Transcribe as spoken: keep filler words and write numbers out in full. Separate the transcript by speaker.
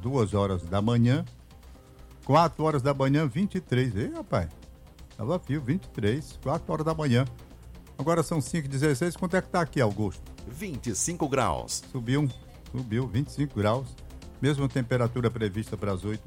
Speaker 1: duas horas da manhã. quatro horas da manhã, vinte e três. Ei, rapaz, tava fio, vinte e três, quatro horas da manhã. Agora são cinco e dezesseis. Quanto é que tá aqui, Augusto?
Speaker 2: vinte e cinco graus.
Speaker 1: Subiu, subiu, vinte e cinco graus. Mesma temperatura prevista para as oito